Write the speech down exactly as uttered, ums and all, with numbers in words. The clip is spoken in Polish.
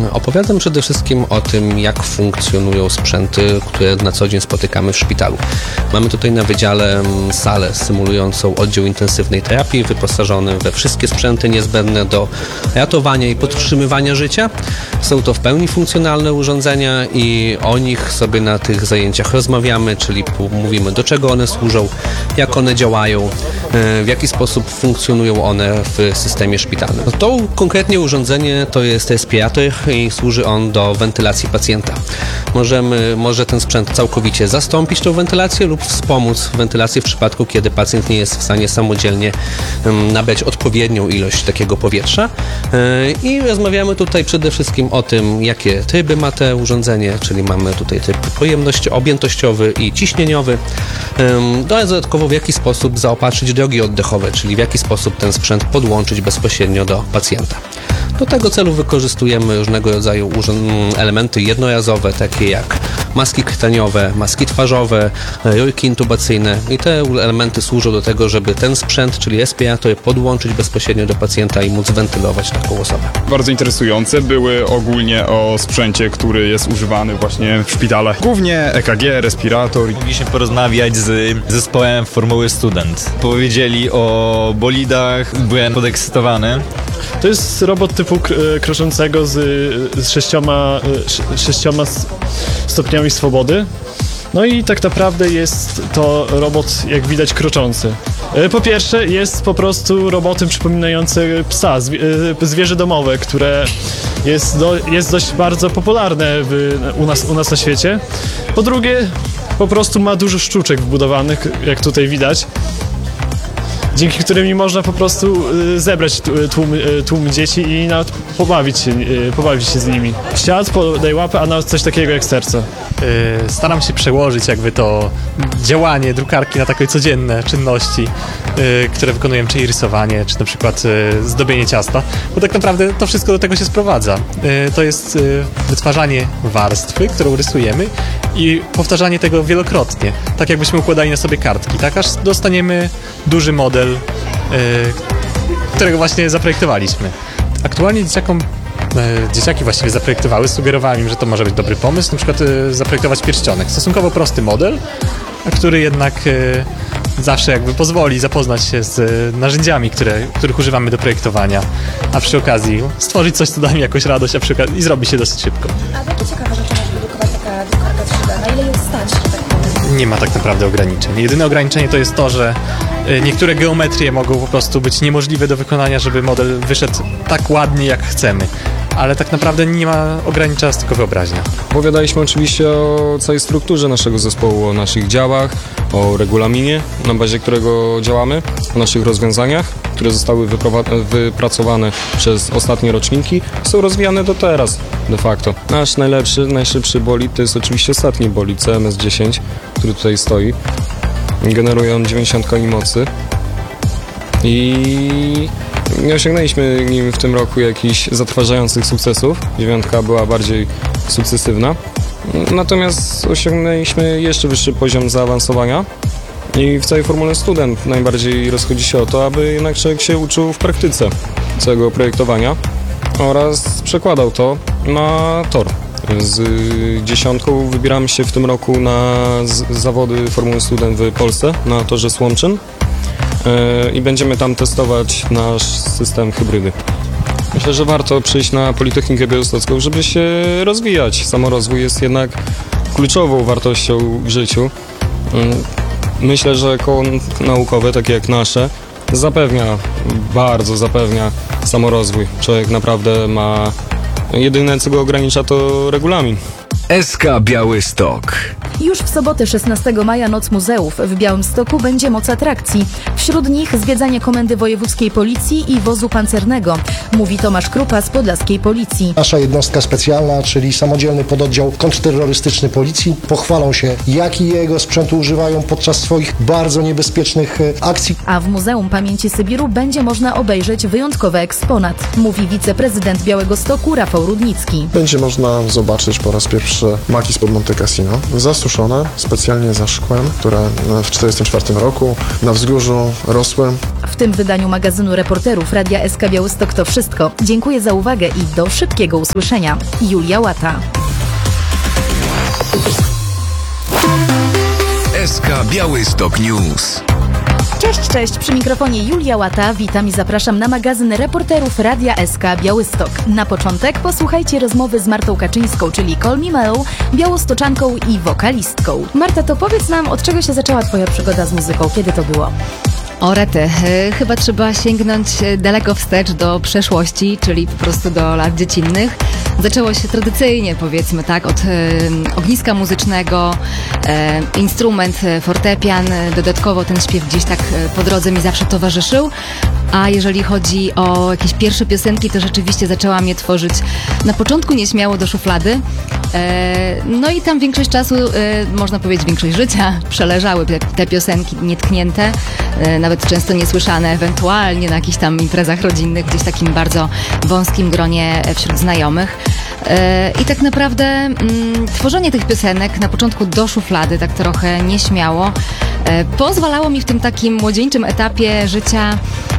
Opowiadam przede wszystkim o tym, jak funkcjonują sprzęty, które na co dzień spotykamy w szpitalu. Mamy tutaj na wydziale salę symulującą oddział intensywnej terapii, wyposażony we wszystkie sprzęty niezbędne do ratowania i podtrzymywania życia. Są to w pełni funkcjonalne urządzenia i o nich sobie na tych zajęciach rozmawiamy, czyli mówimy, do czego one służą, jak one działają, w jaki sposób funkcjonują one w systemie szpitalnym. To konkretnie urządzenie to jest respirator i służy on do wentylacji pacjenta. Możemy, może ten sprzęt całkowicie zastąpić tą wentylację lub wspomóc wentylację w przypadku, kiedy pacjent nie jest w stanie samodzielnie nabrać odpowiednią ilość takiego powietrza. I rozmawiamy tutaj przede wszystkim o tym, jakie tryby ma to urządzenie, czyli mamy tutaj tryb pojemności, objętościowy i ciśnieniowy. Dodatkowo w jaki sposób zaopatrzyć drogi oddechowe, czyli w jaki sposób ten sprzęt podłączyć bezpośrednio do pacjenta. Do tego celu wykorzystujemy różnego rodzaju elementy jednorazowe, takie jak maski krtaniowe, maski twarzowe, rurki intubacyjne i te elementy służą do tego, żeby ten sprzęt, czyli respirator, podłączyć bezpośrednio do pacjenta i móc wentylować taką osobę. Bardzo interesujące były ogólnie o sprzęcie, który jest używany właśnie w szpitalach. Głównie E K G, respirator. Mogliśmy porozmawiać z zespołem Formuły Student. Powiedzieli o bolidach, byłem podekscytowany. To jest robot typu kroczącego z, z sześcioma, sześcioma stopniami swobody. No i tak naprawdę jest to robot, jak widać, kroczący. Po pierwsze, jest po prostu robotem przypominającym psa, zwierzę domowe, które jest, do, jest dość bardzo popularne w, u, nas, u nas na świecie. Po drugie, po prostu ma dużo sztuczek wbudowanych, jak tutaj widać, dzięki którym można po prostu zebrać tłum, tłum dzieci i nawet pobawić się, pobawić się z nimi. Świat, podaj łapę, a nawet coś takiego jak serce. Staram się przełożyć jakby to działanie drukarki na takie codzienne czynności, które wykonujemy, czyli rysowanie, czy na przykład zdobienie ciasta, bo tak naprawdę to wszystko do tego się sprowadza. To jest wytwarzanie warstwy, którą rysujemy i powtarzanie tego wielokrotnie, tak jakbyśmy układali na sobie kartki, tak aż dostaniemy duży model, którego właśnie zaprojektowaliśmy. Aktualnie dzieciakom Dzieciaki właściwie zaprojektowały, sugerowałem im, że to może być dobry pomysł, na przykład zaprojektować pierścionek. Stosunkowo prosty model, który jednak zawsze jakby pozwoli zapoznać się z narzędziami, które, których używamy do projektowania, a przy okazji stworzyć coś, co da mi jakąś radość, a przy okazji i zrobi się dosyć szybko. A jakie ciekawe rzeczy może wydukować taka drukarka trzy D? Na ile jest stać, że tak powiem? Nie ma tak naprawdę ograniczeń. Jedyne ograniczenie to jest to, że niektóre geometrie mogą po prostu być niemożliwe do wykonania, żeby model wyszedł tak ładnie, jak chcemy. Ale tak naprawdę nie ma ograniczenia, tylko wyobraźnia. Opowiadaliśmy oczywiście o całej strukturze naszego zespołu, o naszych działach, o regulaminie, na bazie którego działamy, o naszych rozwiązaniach, które zostały wypracowane przez ostatnie roczniki, są rozwijane do teraz de facto. Nasz najlepszy, najszybszy bolid to jest oczywiście ostatni bolid C M S dziesięć, który tutaj stoi. Generuje on dziewięćdziesiąt koni mocy i nie osiągnęliśmy nim w tym roku jakichś zatrważających sukcesów. Dziewiątka była bardziej sukcesywna. Natomiast osiągnęliśmy jeszcze wyższy poziom zaawansowania i w całej Formule Student najbardziej rozchodzi się o to, aby jednak człowiek się uczył w praktyce całego projektowania oraz przekładał to na tor. Z dziesiątką wybieramy się w tym roku na zawody Formuły Student w Polsce, na torze Słomczyn. I będziemy tam testować nasz system hybrydy. Myślę, że warto przyjść na Politechnikę Białostocką, żeby się rozwijać. Samorozwój jest jednak kluczową wartością w życiu. Myślę, że koło naukowe, takie jak nasze, zapewnia, bardzo zapewnia samorozwój. Człowiek naprawdę ma... Jedyne, co go ogranicza, to regulamin. S K Białystok. Już w sobotę szesnastego maja Noc Muzeów w Białymstoku będzie moc atrakcji. Wśród nich zwiedzanie Komendy Wojewódzkiej Policji i wozu pancernego, mówi Tomasz Krupa z podlaskiej Policji. Nasza jednostka specjalna, czyli samodzielny pododdział kontrterrorystyczny Policji, pochwalą się, jaki jego sprzętu używają podczas swoich bardzo niebezpiecznych akcji. A w Muzeum Pamięci Sybiru będzie można obejrzeć wyjątkowy eksponat, mówi wiceprezydent Białegostoku Rafał Rudnicki. Będzie można zobaczyć po raz pierwszy maki spod Monte Cassino. Zasług suszone specjalnie za szkłem, które w czterdziestym czwartym roku na wzgórzu rosły. W tym wydaniu magazynu reporterów Radia S K Białystok to wszystko. Dziękuję za uwagę i do szybkiego usłyszenia. Julia Łata. S K Białystok News. Cześć, cześć, przy mikrofonie Julia Łata. Witam i zapraszam na magazyn reporterów Radia S K Białystok. Na początek posłuchajcie rozmowy z Martą Kaczyńską, czyli Call Me Mel, białostoczanką i wokalistką. Marta, to powiedz nam, od czego się zaczęła twoja przygoda z muzyką? Kiedy to było? O rety, chyba trzeba sięgnąć daleko wstecz do przeszłości, czyli po prostu do lat dziecinnych. Zaczęło się tradycyjnie, powiedzmy tak, od e, ogniska muzycznego, e, instrument, fortepian, dodatkowo ten śpiew gdzieś tak po drodze mi zawsze towarzyszył. A jeżeli chodzi o jakieś pierwsze piosenki, to rzeczywiście zaczęłam je tworzyć na początku nieśmiało do szuflady. E, no i tam większość czasu, e, można powiedzieć większość życia, przeleżały te, te piosenki nietknięte, e, nawet często niesłyszane, ewentualnie na jakichś tam imprezach rodzinnych, gdzieś w takim bardzo wąskim gronie wśród znajomych. E, I tak naprawdę mm, tworzenie tych piosenek na początku do szuflady, tak trochę nieśmiało, e, pozwalało mi w tym takim młodzieńczym etapie życia